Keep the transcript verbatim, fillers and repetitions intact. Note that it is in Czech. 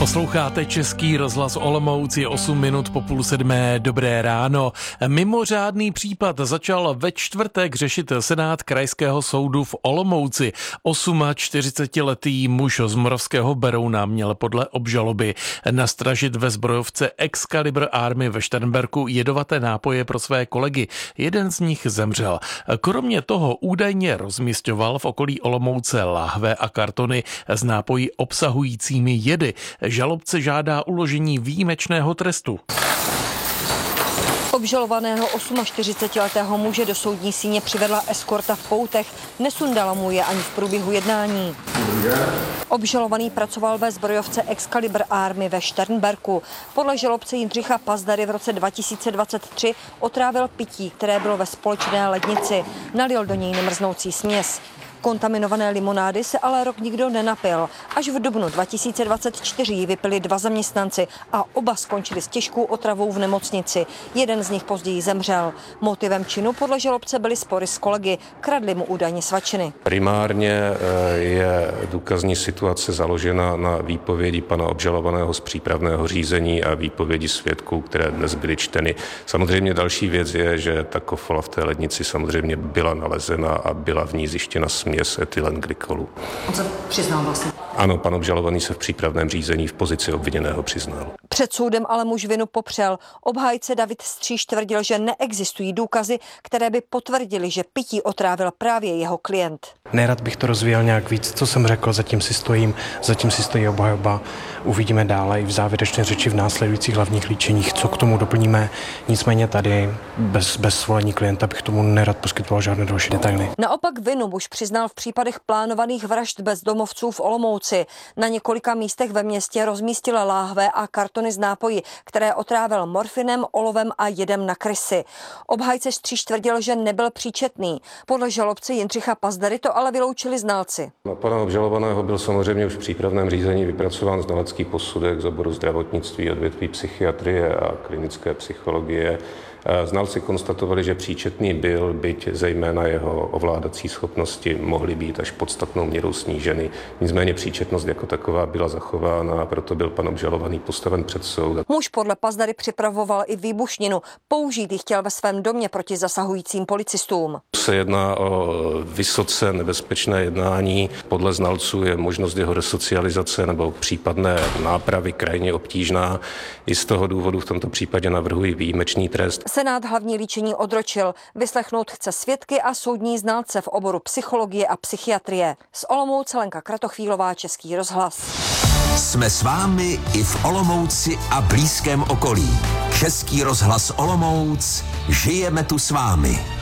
Posloucháte Český rozhlas Olomouc, je osm minut po půl sedmé, dobré ráno. Mimořádný případ začal ve čtvrtek řešit senát Krajského soudu v Olomouci. čtyřicetiosmiletý muž z Moravského Berouna měl podle obžaloby nastražit ve zbrojovce Excalibur Army ve Šternberku jedovaté nápoje pro své kolegy. Jeden z nich zemřel. Kromě toho údajně rozmisťoval v okolí Olomouce lahve a kartony s nápoji obsahujícími jedy. Žalobce žádá uložení výjimečného trestu. Obžalovaného čtyřicetiosmiletého muže do soudní síně přivedla eskorta v poutech, nesundala mu je ani v průběhu jednání. Obžalovaný pracoval ve zbrojovce Excalibur Army ve Šternberku. Podle žalobce Jindřicha Pazdary v roce dva tisíce dvacet tři otrávil pití, které bylo ve společné lednici. Nalil do něj nemrznoucí směs. Kontaminované limonády se ale rok nikdo nenapil. Až v dubnu dva tisíce dvacet čtyři ji vypili dva zaměstnanci a oba skončili s těžkou otravou v nemocnici. Jeden z nich později zemřel. Motivem činu podle žalobce byly spory s kolegy. Kradli mu údajně svačiny. Primárně je důkazní situace založena na výpovědi pana obžalovaného z přípravného řízení a výpovědi svědků, které dnes byly čteny. Samozřejmě další věc je, že ta kofola v té lednici samozřejmě byla nalezena a byla v ní zjištěna směs etylenglykolu. On se přiznal vlastně? Ano, pan obžalovaný se v přípravném řízení v pozici obviněného přiznal. Před soudem ale muž vinu popřel. Obhájce David Stříž tvrdil, že neexistují důkazy, které by potvrdily, že pití otrávil právě jeho klient. Nerad bych to rozvíjel nějak víc, co jsem řekl, zatím si stojím, zatím si stojí obhajoba. Uvidíme dále i v závěrečné řeči v následujících hlavních líčeních, co k tomu doplníme. Nicméně tady bez, bez svolení klienta bych tomu nerad poskytoval žádné další detaily. Naopak vinu muž přiznal v případech plánovaných vražd bezdomovců v Olomouci. Na několika místech ve městě rozmístil láhve a kartony z nápoji, které otrávil morfinem, olovem a jedem na krysy. Obhájce Stříž tvrdil, že nebyl příčetný. Podle žalobce Jindřicha Pazdary to ale vyloučili znalci. Na pana obžalovaného byl samozřejmě už v přípravném řízení vypracován znalecký posudek z oboru zdravotnictví, odvětví psychiatrie a klinické psychologie. Znalci konstatovali, že příčetný byl, byť zejména jeho ovládací schopnosti mohly být až podstatnou měrou sníženy. Nicméně příčetnost jako taková byla zachována a proto byl pan obžalovaný postaven před soud. Muž podle Pazdary připravoval i výbušninu. Použít ji chtěl ve svém domě proti zasahujícím policistům. Se jedná o vysoce nebezpečné jednání. Podle znalců je možnost jeho resocializace nebo případné nápravy krajně obtížná. I z toho důvodu v tomto případě navrhuji výjimečný trest. Senát hlavní líčení odročil. Vyslechnout chce svědky a soudní znalce v oboru psychologie a psychiatrie. Z Olomouce Lenka Kratochvílová, Český rozhlas. Jsme s vámi i v Olomouci a blízkém okolí. Český rozhlas Olomouc, žijeme tu s vámi.